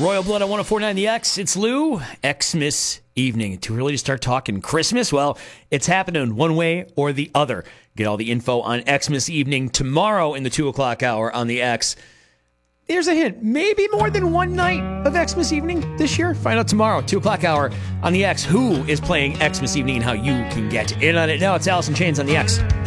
Royal Blood on 104.9 The X. It's Lou. Xmas evening. Too early to start talking Christmas? Well, it's happening one way or the other. Get all the info on Xmas evening tomorrow in the 2 o'clock hour on the X. Here's a hint. Maybe more than one night of Xmas evening this year. Find out tomorrow, 2 o'clock hour on the X. Who is playing Xmas evening and how you can get in on it. Now it's Alice in Chains on the X.